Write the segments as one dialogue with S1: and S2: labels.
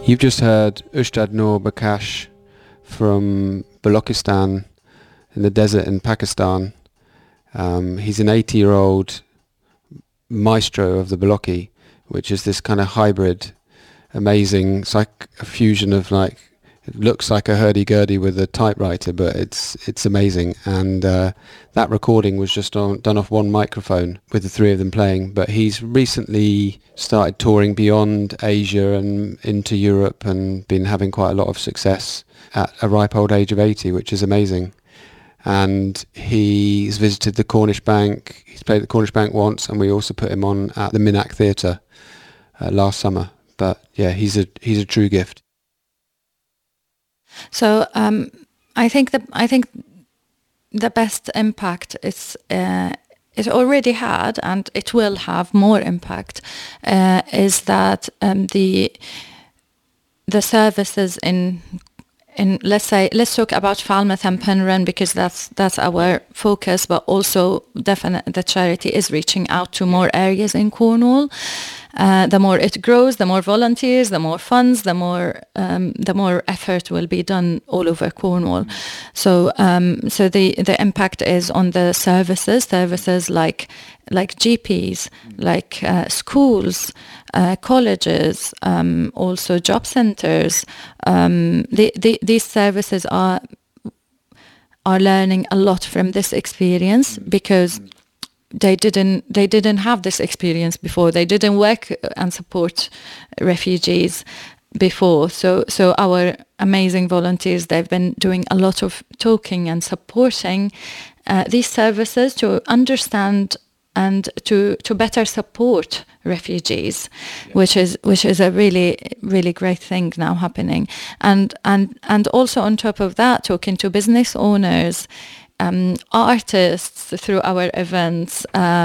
S1: You've just heard Ustad Noor Bakash from Balochistan in the desert in Pakistan. He's an 80-year-old maestro of the Balochi, which is this kind of hybrid, amazing, it's like a fusion of like, it looks like a hurdy-gurdy with a typewriter, but it's amazing. And that recording was just done off one microphone with the three of them playing. But he's recently started touring beyond Asia and into Europe and been having quite a lot of success at a ripe old age of 80, which is amazing. And he's visited the Cornish Bank. He's played at the Cornish Bank once, and we also put him on at the Minack Theatre last summer. But yeah, he's a true gift.
S2: So I think the best impact is it already had, and it will have more impact. Is that the services in let's talk about Falmouth and Penryn, because that's our focus, but also definitely the charity is reaching out to more areas in Cornwall. The more it grows, the more volunteers, the more funds, the more effort will be done all over Cornwall. So the impact is on the services like GPs, like schools, colleges, also job centres. These services are learning a lot from this experience, because they didn't have this experience before. They didn't work and support refugees before. So our amazing volunteers, they've been doing a lot of talking and supporting these services to understand and to better support refugees, which is a really, really great thing now happening. And also on top of that, talking to business owners, artists through our events,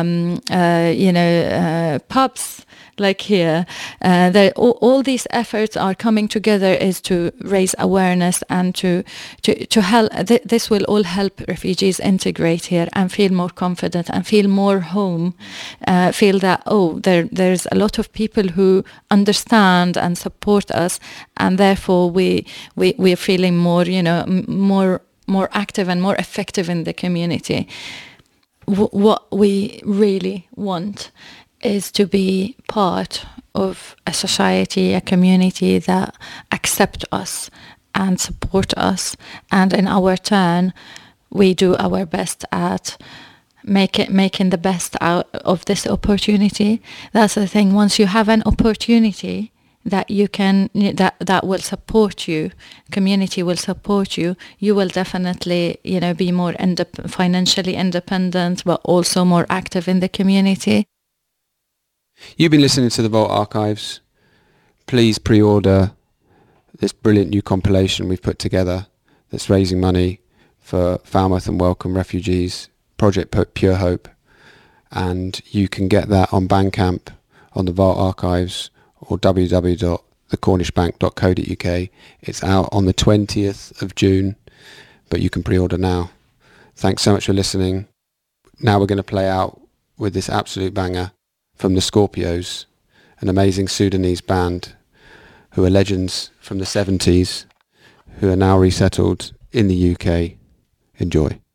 S2: pubs like here. All these efforts are coming together is to raise awareness and to help. This will all help refugees integrate here and feel more confident and feel more home. Feel that there's a lot of people who understand and support us, and therefore we're feeling more active and more effective in the community. What we really want is to be part of a society, a community that accept us and support us, and in our turn we do our best at making the best out of this opportunity. That's the thing. Once you have an opportunity that you can that will support you, community will support you, you will definitely be more financially independent, but also more active in the community.
S1: You've been listening to the Vault Archives. Please pre-order this brilliant new compilation we've put together that's raising money for Falmouth and Welcome refugees, Project Pure Hope, and you can get that on Bandcamp, on the Vault Archives, or www.thecornishbank.co.uk. It's out on the 20th of June, but you can pre-order now. Thanks so much for listening. Now we're going to play out with this absolute banger from the Scorpios, an amazing Sudanese band who are legends from the 70s, who are now resettled in the UK. Enjoy.